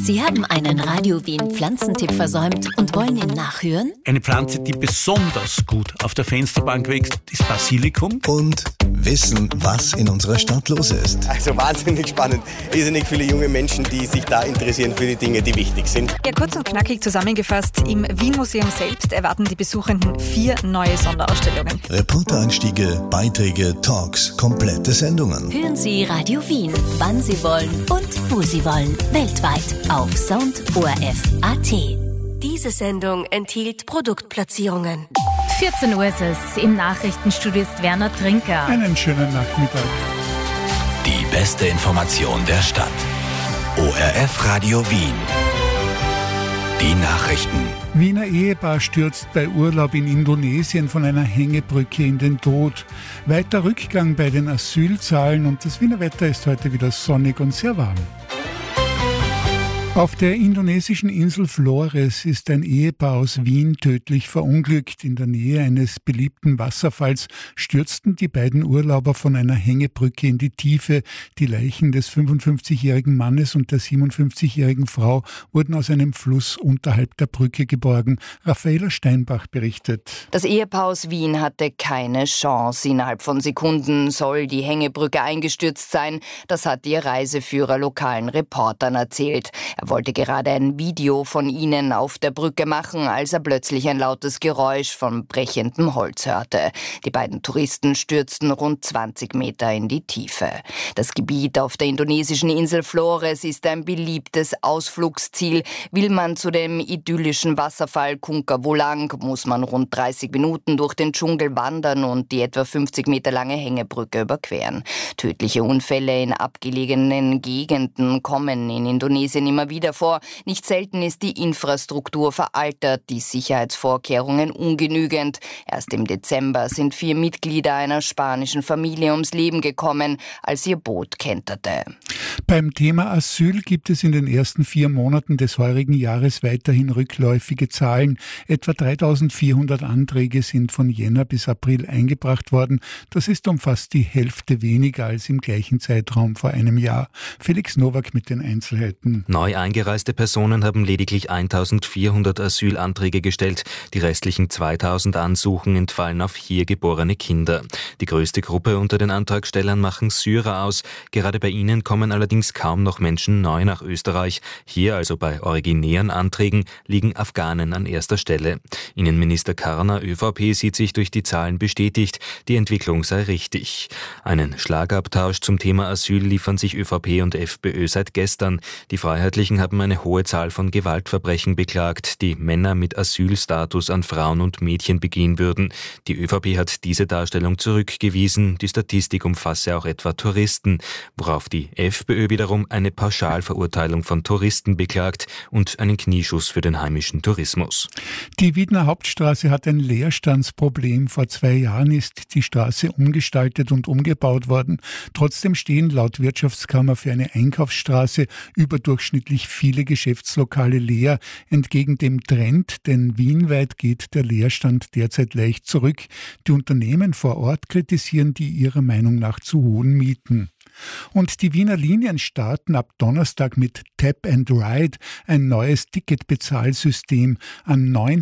Sie haben einen Radio Wien Pflanzentipp versäumt und wollen ihn nachhören? Eine Pflanze, die besonders gut auf der Fensterbank wächst, ist Basilikum. Und wissen, was in unserer Stadt los ist. Also wahnsinnig spannend. Irrsinnig viele junge Menschen, die sich da interessieren für die Dinge, die wichtig sind. Ja, kurz und knackig zusammengefasst, im Wien-Museum selbst erwarten die Besuchenden 4 neue Sonderausstellungen. Reportereinstiege, Beiträge, Talks, komplette Sendungen. Hören Sie Radio Wien, wann Sie wollen und wo Sie wollen. Weltweit auf soundorf.at. Diese Sendung enthielt Produktplatzierungen. 14 Uhr ist es. Im Nachrichtenstudio ist Werner Trinker. Einen schönen Nachmittag. Die beste Information der Stadt. ORF Radio Wien. Die Nachrichten. Wiener Ehepaar stürzt bei Urlaub in Indonesien von einer Hängebrücke in den Tod. Weiter Rückgang bei den Asylzahlen und das Wiener Wetter ist heute wieder sonnig und sehr warm. Auf der indonesischen Insel Flores ist ein Ehepaar aus Wien tödlich verunglückt. In der Nähe eines beliebten Wasserfalls stürzten die beiden Urlauber von einer Hängebrücke in die Tiefe. Die Leichen des 55-jährigen Mannes und der 57-jährigen Frau wurden aus einem Fluss unterhalb der Brücke geborgen. Raffaela Steinbach berichtet. Das Ehepaar aus Wien hatte keine Chance. Innerhalb von Sekunden soll die Hängebrücke eingestürzt sein. Das hat ihr Reiseführer lokalen Reportern erzählt. Er wollte gerade ein Video von ihnen auf der Brücke machen, als er plötzlich ein lautes Geräusch von brechendem Holz hörte. Die beiden Touristen stürzten rund 20 Meter in die Tiefe. Das Gebiet auf der indonesischen Insel Flores ist ein beliebtes Ausflugsziel. Will man zu dem idyllischen Wasserfall Kunka Wulang, muss man rund 30 Minuten durch den Dschungel wandern und die etwa 50 Meter lange Hängebrücke überqueren. Tödliche Unfälle in abgelegenen Gegenden kommen in Indonesien immer wieder vor. Nicht selten ist die Infrastruktur veraltert, die Sicherheitsvorkehrungen ungenügend. Erst im Dezember sind 4 Mitglieder einer spanischen Familie ums Leben gekommen, als ihr Boot kenterte. Beim Thema Asyl gibt es in den ersten 4 Monaten des heurigen Jahres weiterhin rückläufige Zahlen. Etwa 3.400 Anträge sind von Jänner bis April eingebracht worden. Das ist um fast die Hälfte weniger als im gleichen Zeitraum vor einem Jahr. Felix Nowak mit den Einzelheiten. Neu eingereiste Personen haben lediglich 1.400 Asylanträge gestellt. Die restlichen 2.000 Ansuchen entfallen auf hier geborene Kinder. Die größte Gruppe unter den Antragstellern machen Syrer aus. Gerade bei ihnen kommen allerdings kaum noch Menschen neu nach Österreich. Hier, also bei originären Anträgen, liegen Afghanen an erster Stelle. Innenminister Karner, ÖVP, sieht sich durch die Zahlen bestätigt, die Entwicklung sei richtig. Einen Schlagabtausch zum Thema Asyl liefern sich ÖVP und FPÖ seit gestern. Die Freiheitlichen haben eine hohe Zahl von Gewaltverbrechen beklagt, die Männer mit Asylstatus an Frauen und Mädchen begehen würden. Die ÖVP hat diese Darstellung zurückgewiesen. Die Statistik umfasse auch etwa Touristen, worauf die FPÖ wiederum eine Pauschalverurteilung von Touristen beklagt und einen Knieschuss für den heimischen Tourismus. Die Wiener Hauptstraße hat ein Leerstandsproblem. Vor 2 Jahren ist die Straße umgestaltet und umgebaut worden. Trotzdem stehen laut Wirtschaftskammer für eine Einkaufsstraße überdurchschnittlich viele Geschäftslokale leer. Entgegen dem Trend, denn wienweit geht der Leerstand derzeit leicht zurück. Die Unternehmen vor Ort kritisieren die ihrer Meinung nach zu hohen Mieten. Und die Wiener Linien starten ab Donnerstag mit Tap and Ride, ein neues Ticketbezahlsystem. An 9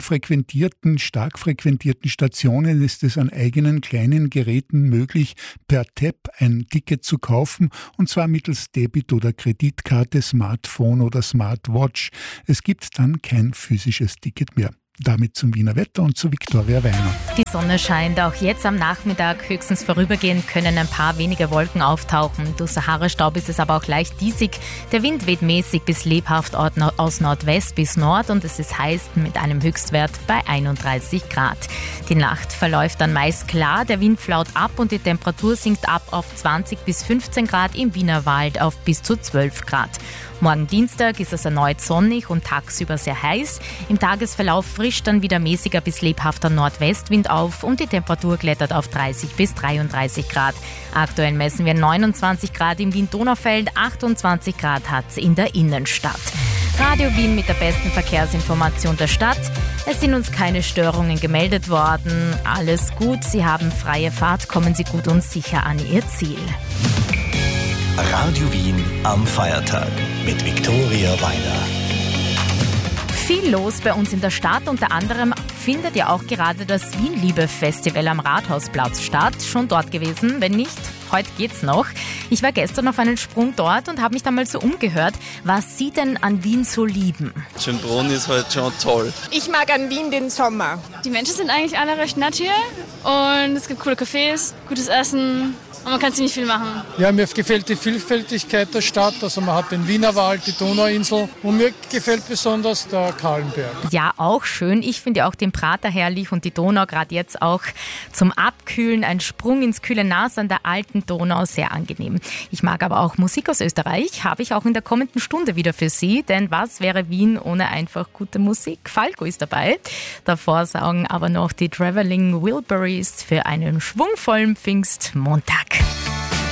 stark frequentierten Stationen ist es an eigenen kleinen Geräten möglich, per Tap ein Ticket zu kaufen, und zwar mittels Debit- oder Kreditkarte, Smartphone oder Smartwatch. Es gibt dann kein physisches Ticket mehr. Damit zum Wiener Wetter und zu Viktoria Weiner. Die Sonne scheint auch jetzt am Nachmittag. Höchstens vorübergehend können ein paar wenige Wolken auftauchen. Durch Sahara-Staub ist es aber auch leicht diesig. Der Wind weht mäßig bis lebhaft aus Nordwest bis Nord und es ist heiß mit einem Höchstwert bei 31 Grad. Die Nacht verläuft dann meist klar, der Wind flaut ab und die Temperatur sinkt ab auf 20 bis 15 Grad, im Wienerwald auf bis zu 12 Grad. Morgen Dienstag ist es erneut sonnig und tagsüber sehr heiß. Im Tagesverlauf frischt dann wieder mäßiger bis lebhafter Nordwestwind auf und die Temperatur klettert auf 30 bis 33 Grad. Aktuell messen wir 29 Grad im Wien-Donaufeld, 28 Grad hat es in der Innenstadt. Radio Wien mit der besten Verkehrsinformation der Stadt. Es sind uns keine Störungen gemeldet worden. Alles gut, Sie haben freie Fahrt, kommen Sie gut und sicher an Ihr Ziel. Radio Wien am Feiertag mit Viktoria Weiner. Viel los bei uns in der Stadt. Unter anderem findet ja auch gerade das Wien-Liebe-Festival am Rathausplatz statt. Schon dort gewesen? Wenn nicht, heute geht's noch. Ich war gestern auf einen Sprung dort und habe mich dann mal so umgehört, was Sie denn an Wien so lieben. Schönbrunn ist halt schon toll. Ich mag an Wien den Sommer. Die Menschen sind eigentlich alle recht nett hier und es gibt coole Cafés, gutes Essen. Und man kann ziemlich viel machen. Ja, mir gefällt die Vielfältigkeit der Stadt. Also man hat den Wienerwald, die Donauinsel und mir gefällt besonders der Kahlenberg. Ja, auch schön. Ich finde auch den Prater herrlich und die Donau gerade jetzt auch zum Abkühlen. Ein Sprung ins kühle Nass an der alten Donau, sehr angenehm. Ich mag aber auch Musik aus Österreich, habe ich auch in der kommenden Stunde wieder für Sie. Denn was wäre Wien ohne einfach gute Musik? Falco ist dabei. Davor sagen aber noch die Traveling Wilburys für einen schwungvollen Pfingstmontag.